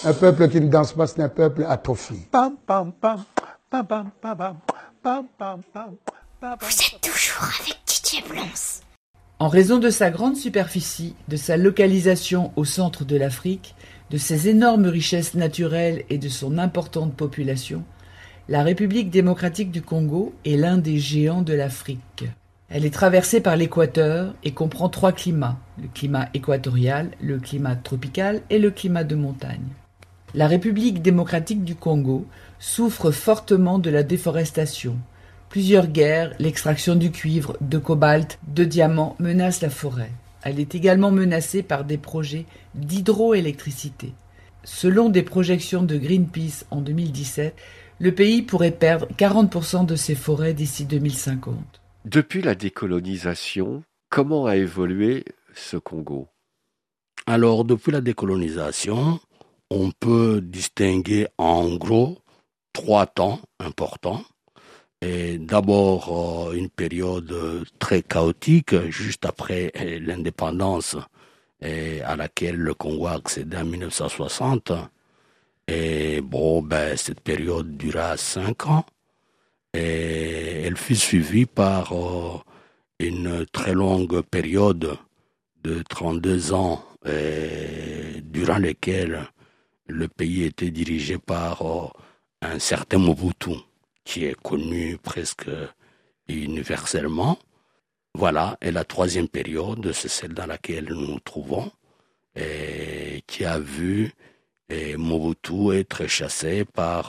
Un peuple qui ne danse pas, c'est un peuple atrophié. Pam, pam, pam, pam, pam, pam, pam, pam, pam, pam, pam. Vous êtes toujours avec Didier Blons. En raison de sa grande superficie, de sa localisation au centre de l'Afrique, de ses énormes richesses naturelles et de son importante population, la République démocratique du Congo est l'un des géants de l'Afrique. Elle est traversée par l'équateur et comprend 3 climats, le climat équatorial, le climat tropical et le climat de montagne. La République démocratique du Congo souffre fortement de la déforestation. Plusieurs guerres, l'extraction du cuivre, de cobalt, de diamants menacent la forêt. Elle est également menacée par des projets d'hydroélectricité. Selon des projections de Greenpeace en 2017, le pays pourrait perdre 40% de ses forêts d'ici 2050. Depuis la décolonisation, comment a évolué ce Congo ? Alors, depuis la décolonisation, on peut distinguer en gros 3 temps importants. Et d'abord, une période très chaotique, juste après l'indépendance à laquelle le Congo a accédé en 1960. Et cette période dura 5 ans. Et elle fut suivie par une très longue période de 32 ans, durant lesquels le pays était dirigé par un certain Mobutu, qui est connu presque universellement. Voilà, et la 3e période, c'est celle dans laquelle nous nous trouvons, et qui a vu Mobutu être chassé par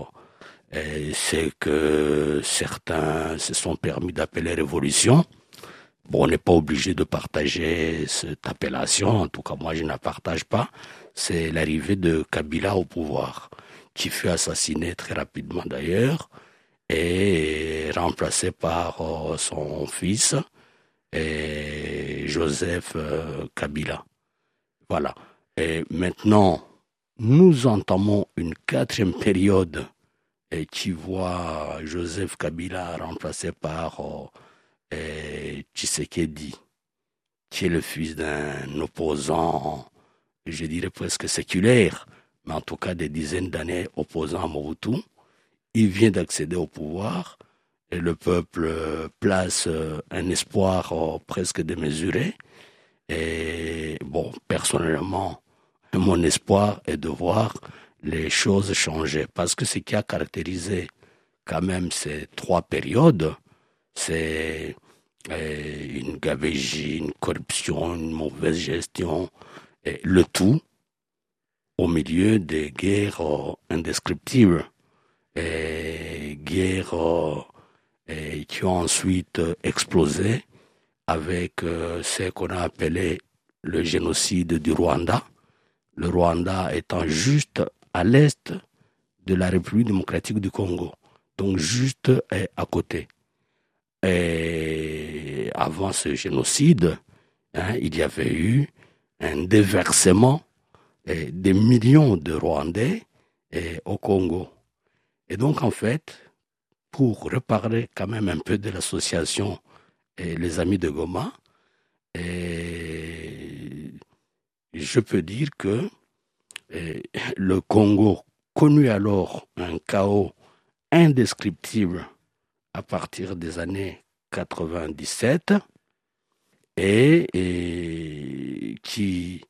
ce que certains se sont permis d'appeler révolution. Bon, on n'est pas obligé de partager cette appellation, en tout cas moi je ne la partage pas. C'est l'arrivée de Kabila au pouvoir, qui fut assassiné très rapidement d'ailleurs, et remplacé par son fils, Joseph Kabila. Voilà. Et maintenant, nous entamons une 4e période qui voit Joseph Kabila remplacé par Tshisekedi, qui est le fils d'un opposant, je dirais presque séculaire, mais en tout cas des dizaines d'années opposant à Mobutu. Il vient d'accéder au pouvoir et le peuple place un espoir presque démesuré. Et personnellement, mon espoir est de voir les choses changer. Parce que ce qui a caractérisé quand même ces 3 périodes, c'est une gabegie, une corruption, une mauvaise gestion, et le tout au milieu des guerres indescriptibles. Guerres qui ont ensuite explosé avec ce qu'on a appelé le génocide du Rwanda. Le Rwanda étant juste à l'est de la République démocratique du Congo, donc juste à côté. Et avant ce génocide, il y avait eu un déversement des millions de Rwandais au Congo. Et donc, en fait, pour reparler quand même un peu de l'association Les Amis de Goma, je peux dire que le Congo connut alors un chaos indescriptible à partir des années 97 et qui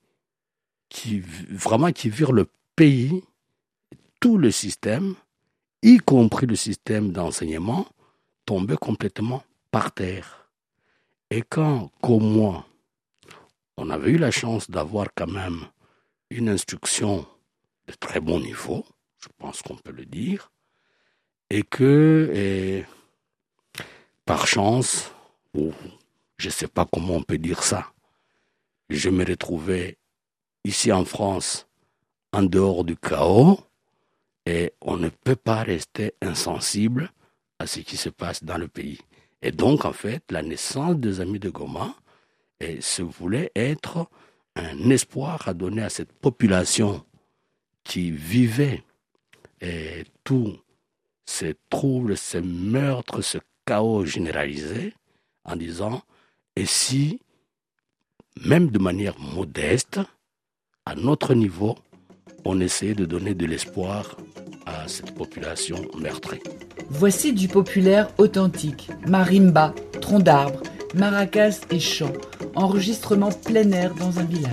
vire le pays, tout le système, y compris le système d'enseignement, tombait complètement par terre. Et quand, comme moi, on avait eu la chance d'avoir quand même une instruction de très bon niveau, je pense qu'on peut le dire, et que, par chance, ou je ne sais pas comment on peut dire ça, je me retrouvais ici en France, en dehors du chaos, et on ne peut pas rester insensible à ce qui se passe dans le pays. Et donc, en fait, la naissance des Amis de Goma se voulait être un espoir à donner à cette population qui vivait tous ces troubles, ces meurtres, ce chaos généralisé, en disant, et si, même de manière modeste, à notre niveau, on essayait de donner de l'espoir à cette population meurtrie. Voici du populaire authentique. Marimba, tronc d'arbre, maracas et chant. Enregistrement plein air dans un village.